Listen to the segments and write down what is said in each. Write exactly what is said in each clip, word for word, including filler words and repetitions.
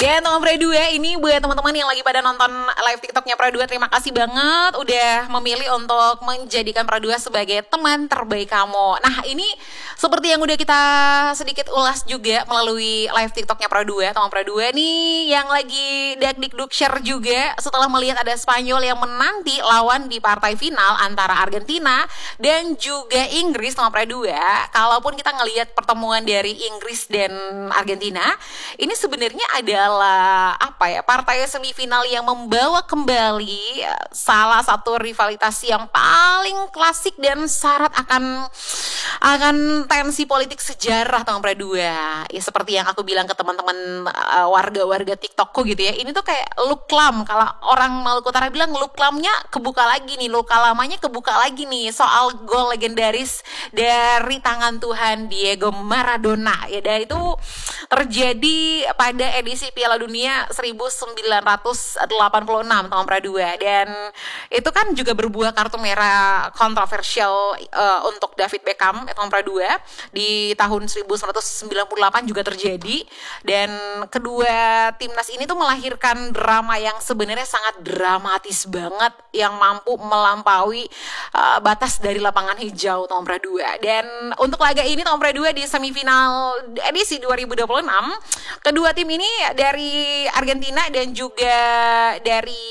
Dan teman Pradua, ini buat teman-teman yang lagi pada nonton live TikToknya Pradua, terima kasih banget udah memilih untuk menjadikan Pradua sebagai teman terbaik kamu. Nah ini seperti yang udah kita sedikit ulas juga melalui live TikToknya Pradua, teman Pradua nih yang lagi dak-dikduk share juga setelah melihat ada Spanyol yang menanti lawan di partai final antara Argentina dan juga Inggris, teman Pradua. Kalaupun kita ngelihat pertemuan dari Inggris dan Argentina, ini sebenarnya adalah apa ya, partai semifinal yang membawa kembali salah satu rivalitas yang paling klasik dan syarat akan akan tensi politik sejarah, teman Pradua. Ya seperti yang aku bilang ke teman-teman uh, warga-warga TikTokku gitu ya. Ini tuh kayak luklam, kalau orang Maluku Utara bilang luklamnya kebuka lagi nih, luka lamanya kebuka lagi nih soal gol legendaris dari tangan Tuhan Diego Maradona. Ya dan itu terjadi pada edisi Piala Dunia seribu sembilan ratus delapan puluh enam, teman Pradua. Dan itu kan juga berbuah kartu merah kontroversial uh, untuk David Beckham, teman Pradua. Di tahun seribu sembilan ratus sembilan puluh delapan juga terjadi. Dan kedua timnas ini tuh melahirkan drama yang sebenarnya sangat dramatis banget, yang mampu melampaui uh, batas dari lapangan hijau, teman Pradua. Dan untuk laga ini, teman Pradua, di semifinal edisi dua ribu dua puluh enam, kedua tim ini dari Argentina dan juga dari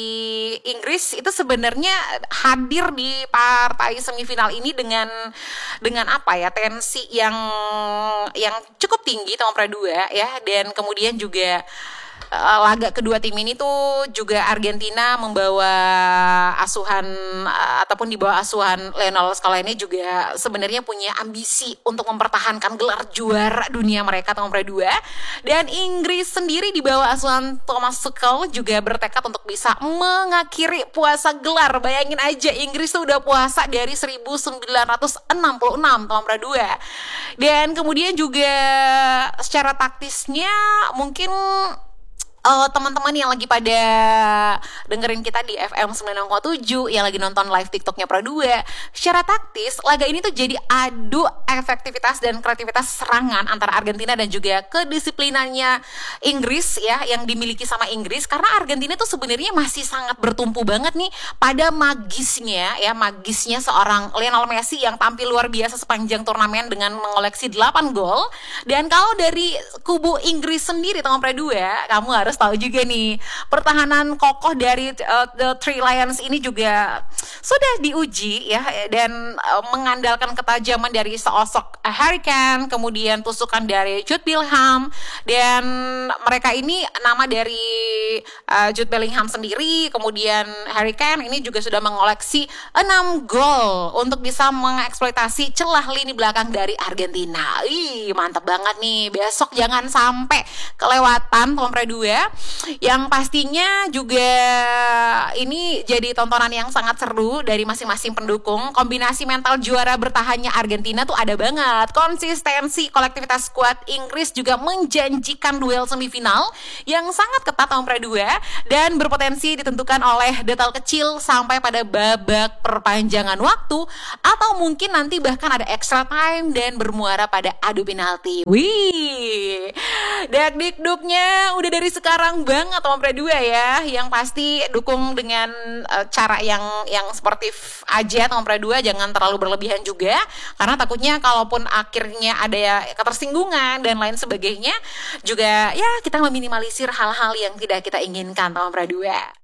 Inggris itu sebenarnya hadir di partai semifinal ini dengan dengan apa ya, tensi yang yang cukup tinggi, teman Pradua ya. Dan kemudian juga uh, laga kedua tim ini tuh juga Argentina membawa asuhan uh, ataupun di bawah asuhan Lionel Scaloni juga sebenarnya punya ambisi untuk mempertahankan gelar juara dunia mereka, teman Pradua. Dan Inggris sendiri di bawah asuhan Thomas Tuchel juga bertekad untuk bisa mengakhiri puasa gelar. Bayangin aja, Inggris tuh udah puasa dari seribu sembilan ratus enam puluh enam, teman Pradua. Dan kemudian juga secara taktisnya mungkin Uh, teman-teman yang lagi pada dengerin kita di F M sembilan puluh enam koma tujuh, yang lagi nonton live TikToknya Pradua, secara taktis laga ini tuh jadi adu efektivitas dan kreativitas serangan antara Argentina dan juga kedisiplinannya Inggris ya, yang dimiliki sama Inggris. Karena Argentina tuh sebenarnya masih sangat bertumpu banget nih pada magisnya ya, magisnya seorang Lionel Messi yang tampil luar biasa sepanjang turnamen dengan mengoleksi delapan gol. Dan kalau dari kubu Inggris sendiri, teman Pradua, kamu harus tahu juga nih, pertahanan kokoh dari uh, The Three Lions ini juga sudah diuji ya, dan uh, mengandalkan ketajaman dari sosok uh, Harry Kane, kemudian tusukan dari Jude Bellingham. Dan mereka ini nama dari uh, Jude Bellingham sendiri, kemudian Harry Kane ini juga sudah mengoleksi enam gol untuk bisa mengeksploitasi celah lini belakang dari Argentina. Ih, mantap banget nih. Besok jangan sampai kelewatan, teman Pradua. Yang pastinya juga ini jadi tontonan yang sangat seru dari masing-masing pendukung. Kombinasi mental juara bertahannya Argentina tuh ada banget. Konsistensi kolektivitas skuad Inggris juga menjanjikan duel semifinal yang sangat ketat, teman Pradua, dan berpotensi ditentukan oleh detail kecil sampai pada babak perpanjangan waktu, atau mungkin nanti bahkan ada extra time dan bermuara pada adu penalti. Wih, dak-dikduknya udah dari sekarang sekarang banget, teman Pradua ya. Yang pasti dukung dengan uh, cara yang yang sportif aja, teman Pradua, jangan terlalu berlebihan juga, karena takutnya kalaupun akhirnya ada ya ketersinggungan dan lain sebagainya, juga ya kita meminimalisir hal-hal yang tidak kita inginkan, teman Pradua.